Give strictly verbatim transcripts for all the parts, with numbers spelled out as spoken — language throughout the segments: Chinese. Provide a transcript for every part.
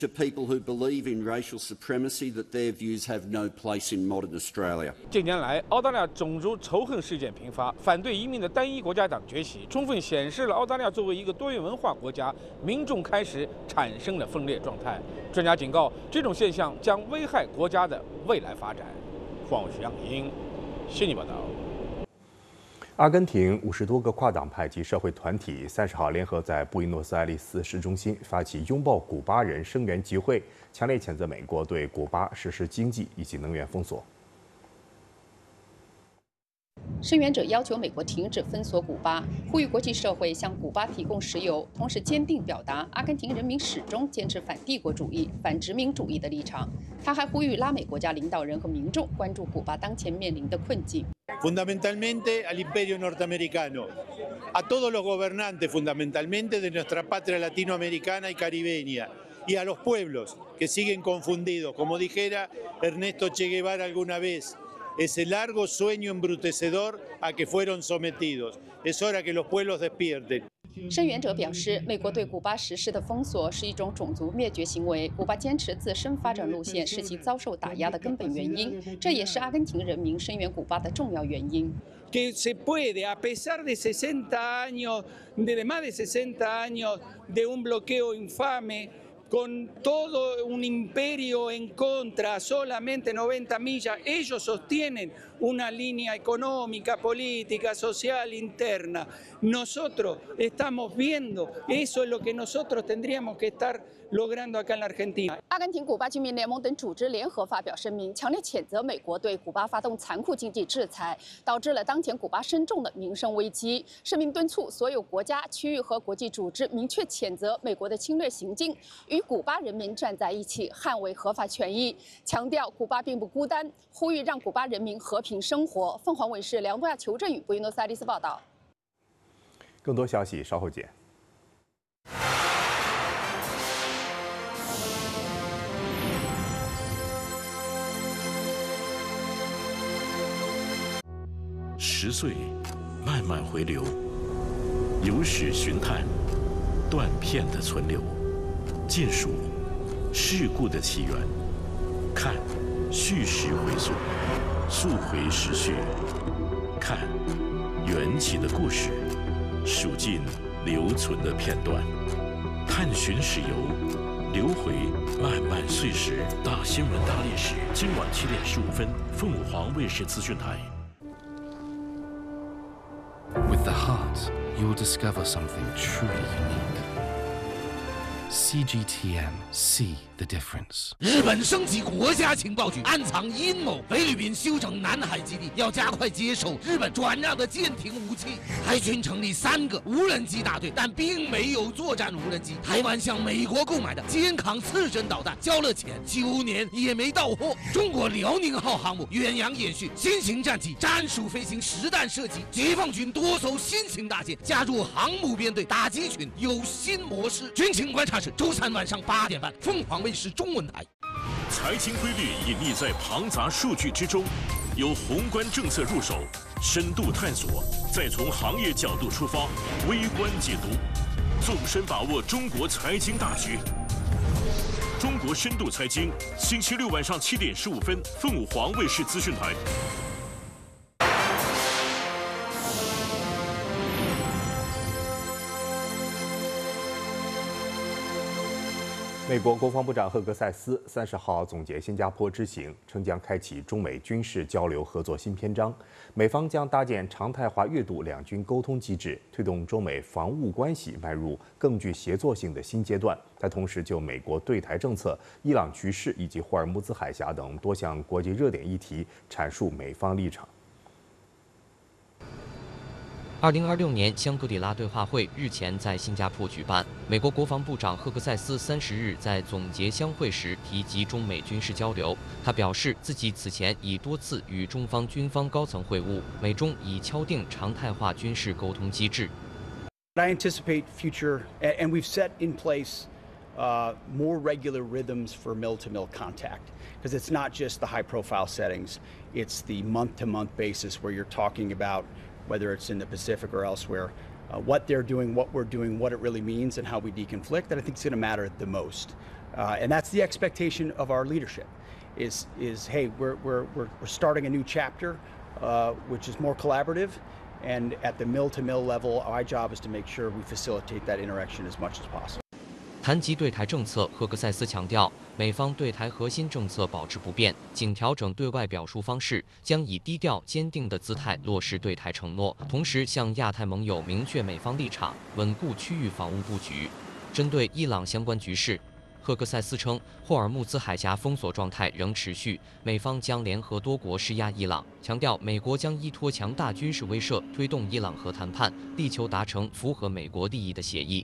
To people who believe in racial supremacy that their views have no place in modern Australia. 近年来，澳大利亚种族仇恨事件频发，反对移民的单一国家党崛起，充分显示了澳大利亚作为一个多元文化国家，民众开始产生了分裂状态。专家警告，这种现象将危害国家的未来发展。黄伟阳英，悉尼报道。 阿根廷五十多个跨党派及社会团体三十号联合在布宜诺斯艾利斯市中心发起拥抱古巴人声援集会，强烈谴责美国对古巴实施经济以及能源封锁。 声援者要求美国停止封锁古巴，呼吁国际社会向古巴提供石油，同时坚定表达阿根廷人民始终坚持反帝国主义、反殖民主义的立场。他还呼吁拉美国家领导人和民众关注古巴当前面临的困境。 Fundamentalmente al imperio norteamericano, a todos los gobernantes fundamentalmente de nuestra patria latinoamericana y caribeña, y a los pueblos que siguen confundidos, como dijera Ernesto Che Guevara alguna vez, ese largo sueño embrutecedor a que fueron sometidos. Es hora que los pueblos despierten. 声援者表示，美国对古巴实施的封锁是一种种族灭绝行为。古巴坚持自身发展路线是其遭受打压的根本原因，这也是阿根廷人民声援古巴的重要原因。 Que se puede, a pesar de sesenta años, de más de sesenta años de un bloqueo infame, con todo un imperio en contra, solamente noventa millas, ellos sostienen una línea económica, política, social, interna. Nosotros estamos viendo, eso es lo que nosotros tendríamos que estar logrando acá en la Argentina. 阿根廷、古巴居民联盟等组织联合发表声明，强烈谴责美国对古巴发动残酷经济制裁，导致了当前古巴深重的民生危机。声明敦促所有国家、区域和国际组织明确谴责美国的侵略行径，与古巴人民站在一起，捍卫合法权益，强调古巴并不孤单，呼吁让古巴人民和平生活。凤凰卫视梁东亚、裘振宇布宜诺斯艾利斯报道。 更多消息稍后见。 十岁，慢慢回流，由史寻探，断片的存留，尽数事故的起源，看叙事回溯，溯回时序，看缘起的故事，数尽留存的片段，探寻史游，流回漫漫岁时。大新闻大历史，今晚七点十五分，凤凰卫视资讯台。 With the heart, you'll discover something truly unique. C G T M, see the difference. 日本升级国家情报局，暗藏阴谋。菲律宾修整南海基地，要加快接收日本转让的舰艇武器。海军成立三个无人机大队，但并没有作战无人机。台湾向美国购买的肩扛刺针导弹，交了钱，九年也没到货。中国辽宁号航母远洋演训，新型战机战术飞行实弹射击。解放军多艘新型大舰加入航母编队打击群，有新模式。军情观察室周三晚上八点半，凤凰卫视中文台。 财经规律隐匿在庞杂数据之中，由宏观政策入手，深度探索，再从行业角度出发，微观解读，纵深把握中国财经大局。中国深度财经，星期六晚上七点十五分，凤凰卫视资讯台。 美国国防部长赫格塞斯三十号总结新加坡之行，称将开启中美军事交流合作新篇章。美方将搭建常态化阅读两军沟通机制，推动中美防务关系迈入更具协作性的新阶段。他同时就美国对台政策、伊朗局势以及霍尔木兹海峡等多项国际热点议题阐述美方立场。 二零二六年香格里拉对话会日前在新加坡举办。美国国防部长赫克塞斯三十日在总结相会时提及中美军事交流。他表示，自己此前已多次与中方军方高层会晤，美中已敲定常态化军事沟通机制。 I anticipate future, and we've set in place uh, more regular rhythms for mill-to-mill contact, because it's not just the high-profile settings; it's the month-to-month basis where you're talking about. Whether it's in the Pacific or elsewhere, uh, what they're doing, what we're doing, what it really means, and how we deconflict, that I think is going to matter the most. Uh, and that's the expectation of our leadership is, is hey, we're, we're, we're, we're starting a new chapter, uh, which is more collaborative. And at the mill-to-mill level, our job is to make sure we facilitate that interaction as much as possible. 谈及对台政策，赫克塞斯强调，美方对台核心政策保持不变，仅调整对外表述方式，将以低调坚定的姿态落实对台承诺，同时向亚太盟友明确美方立场，稳固区域防务布局。针对伊朗相关局势，赫克塞斯称，霍尔木兹海峡封锁状态仍持续，美方将联合多国施压伊朗，强调美国将依托强大军事威慑，推动伊朗核谈判，力求达成符合美国利益的协议。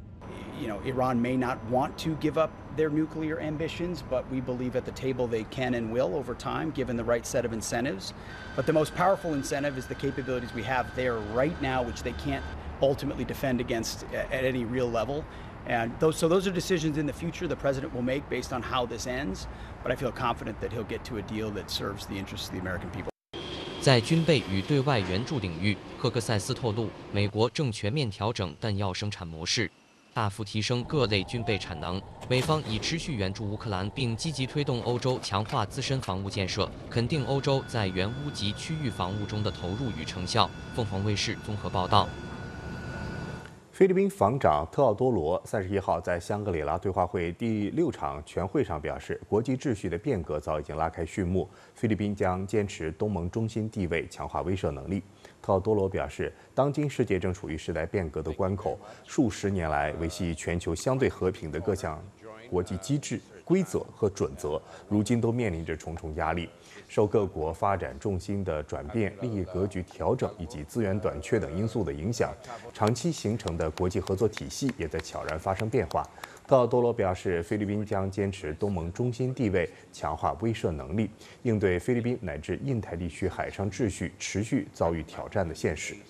You know, Iran may not want to give up their nuclear ambitions, but we believe at the table they can and will over time, given the right set of incentives. But the most powerful incentive is the capabilities we have there right now, which they can't ultimately defend against at any real level. And those, so those are decisions in the future the president will make based on how this ends. But I feel confident that he'll get to a deal that serves the interests of the American people. 在军备与对外援助领域，赫克塞斯透露，美国正全面调整弹药生产模式。 大幅提升各类军备产能，美方已持续援助乌克兰，并积极推动欧洲强化自身防务建设，肯定欧洲在援乌及区域防务中的投入与成效。凤凰卫视综合报道。 菲律宾防长特奥多罗三十一号在香格里拉对话会第六场全会上表示，国际秩序的变革早已经拉开序幕，菲律宾将坚持东盟中心地位，强化威慑能力。 特奥多罗表示，当今世界正处于时代变革的关口，数十年来维系全球相对和平的各项国际机制、规则和准则，如今都面临着重重压力。受各国发展重心的转变、利益格局调整以及资源短缺等因素的影响，长期形成的国际合作体系也在悄然发生变化。特奥多罗表示，菲律宾将坚持东盟中心地位，强化威慑能力，应对菲律宾乃至印太地区海上秩序持续遭遇挑战的现实。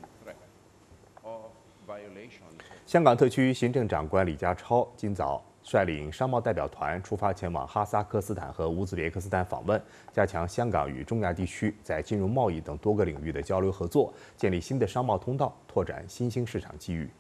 香港特区行政长官李家超今早率领商贸代表团出发前往哈萨克斯坦和乌兹别克斯坦访问，加强香港与中亚地区在金融贸易等多个领域的交流合作，建立新的商贸通道，拓展新兴市场机遇。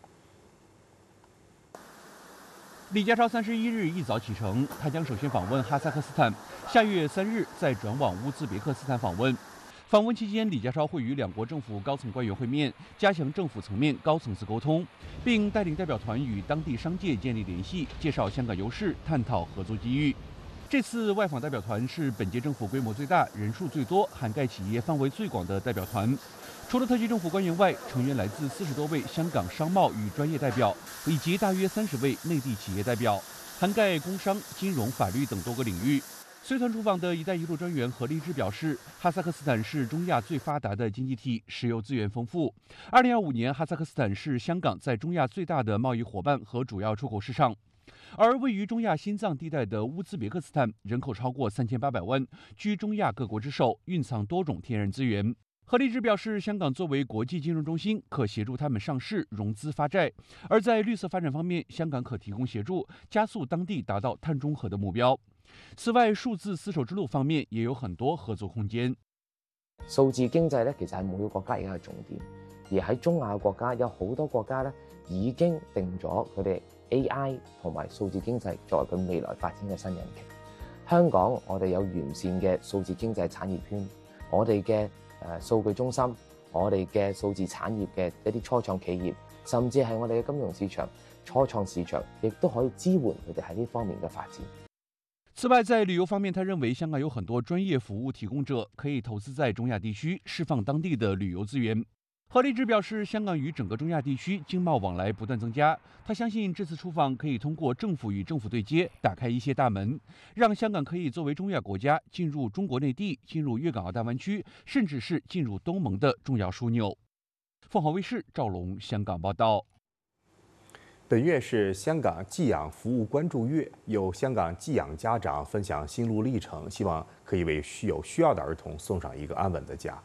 李家超三十一日一早启程，他将首先访问哈萨克斯坦，下月三日再转往乌兹别克斯坦访问。访问期间，李家超会与两国政府高层官员会面，加强政府层面高层次沟通，并带领代表团与当地商界建立联系，介绍香港优势，探讨合作机遇。这次外访代表团是本届政府规模最大、人数最多、涵盖企业范围最广的代表团。 除了特区政府官员外，成员来自四十多位香港商贸与专业代表，以及大约三十位内地企业代表，涵盖工商、金融、法律等多个领域。随团出访的一带一路专员何立芝表示，哈萨克斯坦是中亚最发达的经济体，石油资源丰富。二零二五年，哈萨克斯坦是香港在中亚最大的贸易伙伴和主要出口市场。 而位于中亚心脏地带的乌兹别克斯坦，人口超过三千八百万，居中亚各国之首，蕴藏多种天然资源。何立芝表示，香港作为国际金融中心，可协助他们上市、融资、发债；而在绿色发展方面，香港可提供协助，加速当地达到碳中和的目標。此外，數字絲綢之路方面也有很多合作空間。 數字經濟咧，其實係每個國家而家嘅重點，而喺中亞嘅國家有好多國家咧已經定咗佢哋 A I 同埋數字經濟作為佢未來發展嘅新引擎。香港我哋有完善嘅數字經濟產業圈，我哋嘅誒數據中心，我哋嘅數字產業嘅一啲初創企業，甚至係我哋嘅金融市場、初創市場，亦都可以支援佢哋喺呢方面嘅發展。 此外，在旅游方面，他认为香港有很多专业服务提供者，可以投资在中亚地区，释放当地的旅游资源。何立芝表示，香港与整个中亚地区经贸往来不断增加，他相信这次出访可以通过政府与政府对接，打开一些大门，让香港可以作为中亚国家进入中国内地、进入粤港澳大湾区，甚至是进入东盟的重要枢纽。凤凰卫视赵龙香港报道。 本月是香港寄养服务关注月，有香港寄养家长分享心路历程，希望可以为有需要的儿童送上一个安稳的家。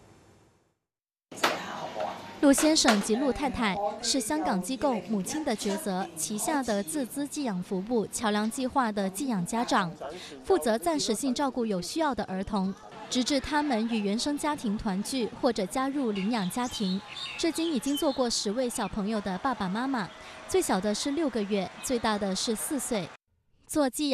陆先生及陆太太是香港机构母亲的抉择旗下的自资寄养服务桥梁计划的寄养家长，负责暂时性照顾有需要的儿童。 直至他们与原生家庭团聚或者加入领养家庭，至今已经做过十位小朋友的爸爸妈妈，最小的是六个月，最大的是四岁。 做寄养。